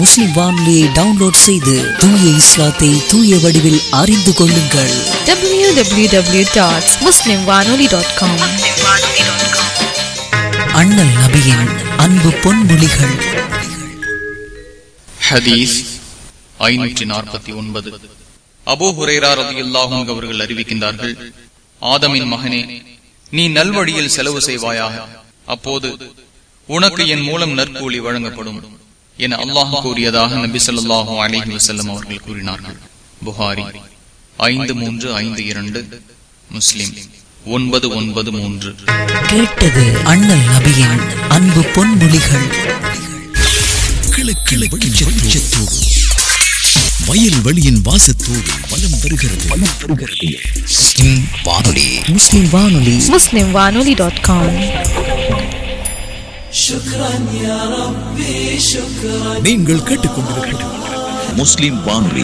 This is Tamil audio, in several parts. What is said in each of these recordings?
முஸ்லிம் வானொலியை டவுன்லோட் செய்து தூய இஸ்லாத்தை தூய வடிவில் அறிந்து கொள்ளுங்கள். www.muslimwanoli.com. அண்ணல் நபியின் அன்பு பொன்மொழிகள். ஹதீஸ் 549. அபூ ஹுரைரா ரலியல்லாஹு அன்ஹு அவர்கள் அறிவிக்கின்றார்கள், ஆதமின் மகனே, நீ நல்வழியில் செலவு செய்வாயாக, அப்போது உனக்கு என் மூலம் நற்கூலி வழங்கப்படும் என அல்லாஹ் கூறியதாக நபி ஸல்லல்லாஹு அலைஹி வஸல்லம் அவர்கள் கூறினார்கள். புகாரி 5352, முஸ்லிம் 993. கேட்டது அண்ணல் நபியின் அன்பு பொன்மொழிகள். வெளிச்சத்தோடு வயல் வெளியின் வாசத்தோடு வலம் வருகிறது. முஸ்லிம் வானொலி. முஸ்லிம் வானொலி. muslimwanoli.com. நீங்கள் கேட்டுக்கொண்டிருப்பது முஸ்லிம் வானொலி.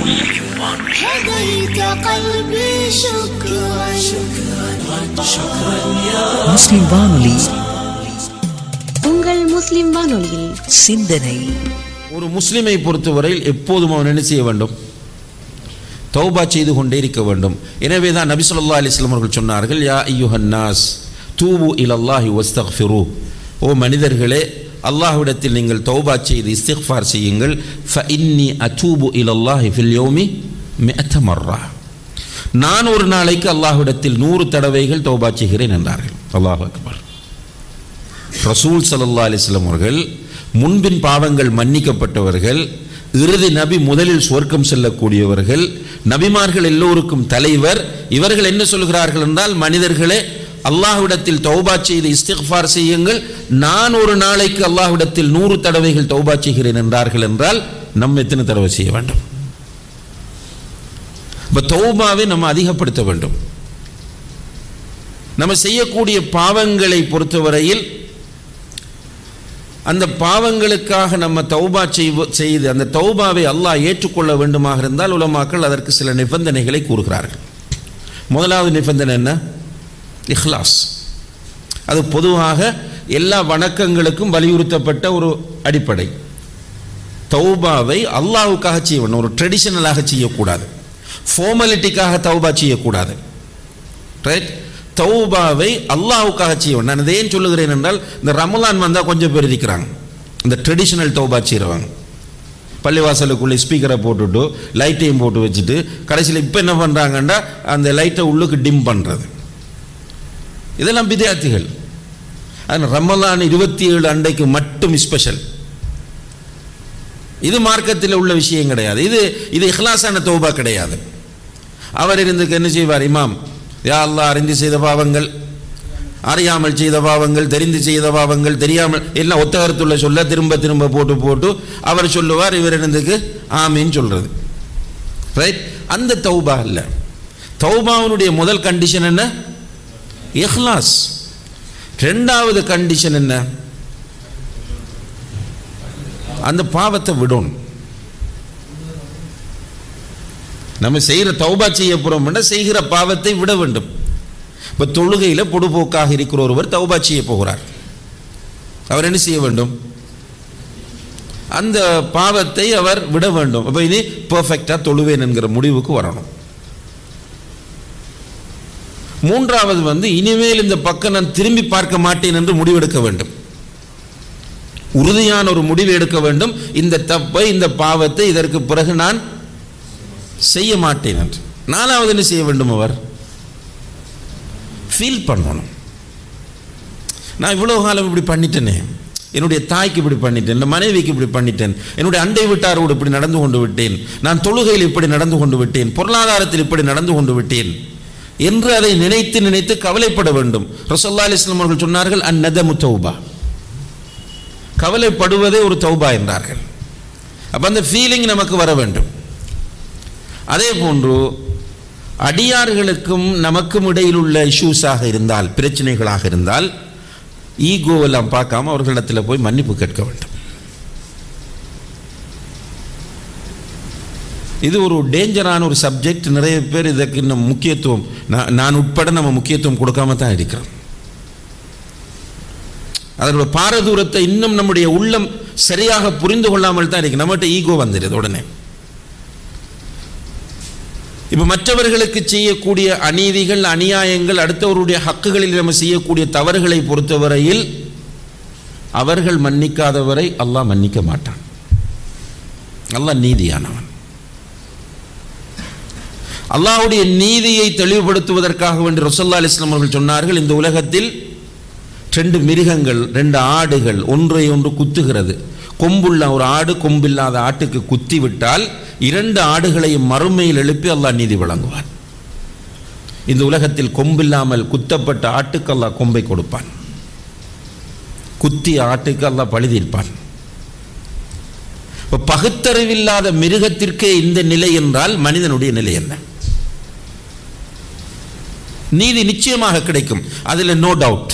முஸ்லிம் வானொலி. உங்கள் முஸ்லிம் வானொலியில் சிந்தனை. ஒரு முஸ்லிமை பொறுத்தவரையில் எப்போதும் அவன் என்ன செய்ய வேண்டும்? தௌபா செய்து கொண்டே இருக்க வேண்டும். எனவே தான் நபி ஸல்லல்லாஹு அலைஹி வஸல்லம் அவர்கள் சொன்னார்கள், யா அய்யுஹன் நாஸ் தூபு இலல்லாஹி வஸ்தக்ஃபிரு, ஓ மனிதர்களே, அல்லாஹ்விடத்தில் நீங்கள் தௌபா செய்து இஸ்திக்ஃபார் செய்யுங்கள். ஃபஇன்னி அதூபு இலல்லாஹி ஃபில் யௌமி 100 மர்ரா, நான் ஒரு நாளைக்கு அல்லாஹ்விடத்தில் 100 தடவைகள் தௌபா செய்கிறேன் என்றார்கள். அல்லாஹ் அக்பர். ரசூல் ஸல்லல்லாஹு அலைஹி வஸல்லம் அவர்கள் முன்பின் பாவங்கள் மன்னிக்கப்பட்டவர்கள், இறுதி நபி, முதலில் சுவர்க்கம் செல்லக்கூடியவர்கள், நபிமார்கள் எல்லோருக்கும் தலைவர். இவர்கள் என்ன சொல்கிறார்கள் என்றால், மனிதர்களே, அல்லாஹ்விடத்தில் தௌபா செய்து இஸ்திக்ஃபார் செய்யுங்கள், நான் ஒரு நாளைக்கு அல்லாஹ்விடத்தில் 100 தடவைகள் தௌபா செய்கிறேன் என்றார்கள். என்றால் நம்ம எத்தனை தடவை செய்ய வேண்டும்? இப்போ தௌபாவை நம்ம அதிகப்படுத்த வேண்டும். நம்ம செய்யக்கூடிய பாவங்களை பொறுத்தவரையில் அந்த பாவங்களுக்காக நம்ம தௌபா செய்து அந்த தௌபாவை அல்லாஹ் ஏற்றுக்கொள்ள வேண்டுமாக இருந்தால் உலமாக்கள் அதற்கு சில நிபந்தனைகளை கூறுகிறார்கள். முதலாவது நிபந்தனை என்ன? இஹ்லாஸ். அது பொதுவாக எல்லா வணக்கங்களுக்கும் வலியுறுத்தப்பட்ட ஒரு அடிப்படை. தௌபாவை அல்லாஹ்வுக்காக செய்ய வேண்டும், ஒரு ட்ரெடிஷனலாக செய்யக்கூடாது, ஃபார்மாலிட்டிக்காக தௌபா செய்யக்கூடாது. ரைட்? தௌபாவை அல்லாஹ்வுக்காக செய்ய வேண்டும். நான் இதை ஏன் சொல்லுகிறேன் என்றால், இந்த ரமலான் வந்தால் கொஞ்சம் பேர் இருக்கிறாங்க, இந்த ட்ரெடிஷனல் தௌபா செய்கிறவங்க. பள்ளிவாசலுக்குள்ளே ஸ்பீக்கரை போட்டுவிட்டு லைட்டையும் போட்டு வச்சுட்டு கடைசியில் இப்போ என்ன பண்ணுறாங்கன்னா அந்த லைட்டை உள்ளுக்கு டிம் பண்ணுறது. இதெல்லாம் பித்அத்துகள். அது ரமலான் 27 அன்றைக்கு மட்டும் ஸ்பெஷல். இது மார்க்கத்தில் உள்ள விஷயம் கிடையாது. இது இஹ்லாஸான தௌபா கிடையாது. அவர் இருந்துக்கு என்ன செய்வார்? இமாம், யா அல்லாஹ், அறிந்து செய்த பாவங்கள், அறியாமல் செய்த பாவங்கள், தெரிந்து செய்த பாவங்கள், தெரியாமல் எல்லாம் ஒத்த கருத்துள்ள சொல்ல திரும்ப திரும்ப போட்டு அவர் சொல்லுவார், இவர் இருந்துக்கு ஆமீன் சொல்றது. ரைட்? அந்த தௌபா அல்ல. தௌபாவுடைய முதல் கண்டிஷன் என்ன? இஹ்லாஸ். ரெண்டாவது கண்டிஷன் என்ன? அந்த பாவத்தை விடணும். நம்ம செய்கிற தௌபா செய்ய போறோம், செய்கிற பாவத்தை விட வேண்டும். இப்போ தொழுகையில் பொடுபோக்காக இருக்கிற ஒருவர் தௌபா செய்ய போகிறார், அவர் என்ன செய்ய வேண்டும்? அந்த பாவத்தை அவர் விட வேண்டும். அப்போ இனி பெர்ஃபெக்டாக தொழுவேன் என்கிற முடிவுக்கு வரணும். மூன்றாவது இனிமேல் இந்த பக்கம் நான் திரும்பி பார்க்க மாட்டேன் என்று முடிவெடுக்க வேண்டும். உறுதியான ஒரு முடிவு எடுக்க வேண்டும். இந்த தப்பை, இந்த பாவத்தை இதற்கு பிறகு நான் செய்ய மாட்டேன் என்று. நாலாவது என்ன செய்ய வேண்டும்? அவர் ஃபீல் பண்ணணும். நான் இவ்வளவு காலம் இப்படி பண்ணிட்டேனே, என்னுடைய தாய்க்கு இப்படி பண்ணிட்டேன், என் மனைவிக்கு இப்படி பண்ணிட்டேன், என்னுடைய அண்டை வீட்டாரோடு இப்படி நடந்து கொண்டு விட்டேன், நான் தொழுகையில் இப்படி நடந்து கொண்டு விட்டேன், பொருளாதாரத்தில் இப்படி நடந்து கொண்டு விட்டேன் என்று அதை நினைத்து நினைத்து கவலைப்பட வேண்டும். ரசூலுல்லாஹி அலைஹி வஸல்லம் அவர்கள் சொன்னார்கள், அந்நதமு தௌபா, கவலைப்படுவதே ஒரு தௌபா என்றார்கள். அப்போ அந்த ஃபீலிங் நமக்கு வர வேண்டும். அதே போன்று அடியார்களுக்கும் நமக்கும் இடையில் உள்ள இஷ்யூஸாக இருந்தால், பிரச்சனைகளாக இருந்தால், ஈகோவெல்லாம் பார்க்காம அவர்களிடத்தில் போய் மன்னிப்பு கேட்க வேண்டும். இது ஒரு டேஞ்சரான ஒரு சப்ஜெக்ட். நிறைய பேர் இதற்கு இன்னும் முக்கியத்துவம், நான் உட்பட நம்ம முக்கியத்துவம் கொடுக்காம தான் இருக்கிறோம். அதனுடைய பாரதூரத்தை இன்னும் நம்முடைய உள்ளம் சரியாக புரிந்து கொள்ளாமல் தான் இருக்கு. நம்மகிட்ட ஈகோ வந்துடுது உடனே. இப்ப மற்றவர்களுக்கு செய்யக்கூடிய அநீதிகள், அநியாயங்கள், அடுத்தவருடைய ஹக்குகளில் நம்ம செய்யக்கூடிய தவறுகளை பொறுத்தவரையில் அவர்கள் மன்னிக்காதவரை அல்லாஹ் மன்னிக்க மாட்டான். அல்லாஹ் நீதியானவன். அல்லாஹ்வுடைய நீதியை தெளிவுபடுத்துவதற்காக வேண்டி ரசூலுல்லாஹி அலைஹி வஸல்லம் அவர்கள் சொன்னார்கள், இந்த உலகத்தில் 2 மிருகங்கள், 2 ஆடுகள் ஒன்றை ஒன்று குத்துகிறது. கொம்புள்ள ஒரு ஆடு கொம்பில்லாத ஆட்டுக்கு குத்தி விட்டால் 2 ஆடுகளையும் மறுமையில் எழுப்பி அல்லாஹ் நீதி வழங்குவான். இந்த உலகத்தில் கொம்பில்லாமல் குத்தப்பட்ட ஆட்டுக்கு அல்லாஹ் கொம்பை கொடுப்பான். குத்திய ஆட்டுக்கு அல்லாஹ் பழி தீர்ப்பான். இப்போ பகுத்தறிவில்லாத மிருகத்திற்கே இந்த நிலை என்றால் மனிதனுடைய நிலை என்ன? நீதி நிச்சயமாக கிடைக்கும், அதில் நோ டவுட்.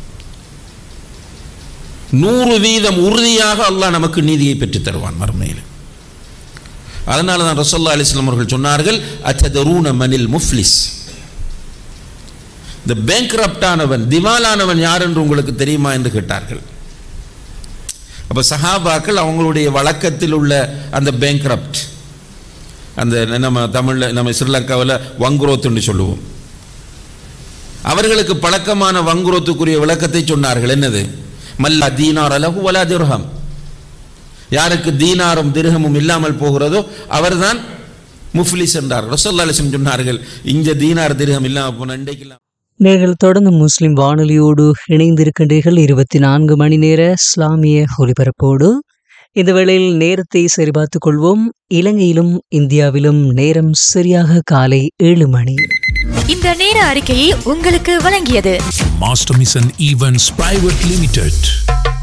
100% உறுதியாக அல்லாஹ் நமக்கு நீதியை பெற்றுத் தருவான் மறுமையில். அதனால தான் ரசூலுல்லாஹி அலைஹி வஸல்லம் அவர்கள் சொன்னார்கள், அத்ததரூன மனில் முஃப்லிஸ், இந்த பேங்க்ரப்டானவன், திவாலானவன் யார் என்று உங்களுக்கு தெரியுமா என்று கேட்டார்கள். அப்போ சஹாபாக்கள் அவங்களுடைய வழக்கத்தில் உள்ள அந்த பேங்க்ரப்ட், அந்த நம்ம தமிழில் நம்ம ஸ்ரீலங்காவில் வங்குரோத்துன்னு சொல்லுவோம், அவர்களுக்கு பழக்கமான வங்குரோத்துக்குரிய விளக்கத்தை சொன்னார்கள். என்னது? மல்லா தீனார் அலஹு வலா திர்ஹம், யாருக்கு தீனாரும் திர்ஹமும் இல்லாமல் போகிறதோ அவர்தான் முஃப்லிஸ் என்றார். ரசூலுல்லாஹி அலைஹி வஸல்லம் சொன்னார்கள், இங்க தீனார் திர்ஹம் இல்லாமல் போன இன்றைக்கு நீங்கள் தொடர்ந்து முஸ்லிம் வானொலியோடு இணைந்திருக்கின்றீர்கள். 24 மணி நேர இஸ்லாமிய ஒலிபரப்போடு. இந்த வேளையில் நேரத்தை சரிபார்த்துக் கொள்வோம். இலங்கையிலும் இந்தியாவிலும் நேரம் சரியாக காலை 7 மணி. இந்த நேர அறிக்கையை உங்களுக்கு வழங்கியது Master Mission Events Private Limited.